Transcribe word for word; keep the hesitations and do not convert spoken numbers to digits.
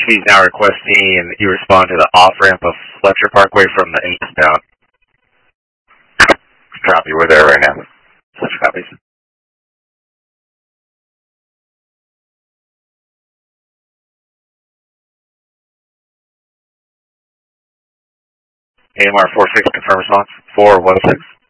P is now requesting and you respond to the off-ramp of Fletcher Parkway from the eastbound. Copy, we're there right now. Fletcher copies. A M R four six, confirm response. four one six.